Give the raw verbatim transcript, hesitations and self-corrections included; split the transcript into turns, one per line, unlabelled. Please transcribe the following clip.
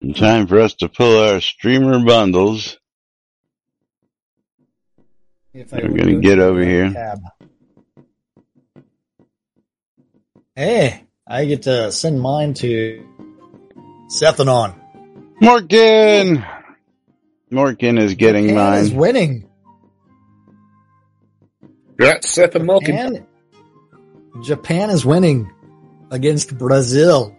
Time for us to pull our streamer bundles.
If
We're going to get over here.
Tab. Hey, I get to send mine to Sethanon.
Morgan! Morgan is getting
Japan
mine.
is winning.
That's Seth and Morgan.
Japan, Japan is winning against Brazil.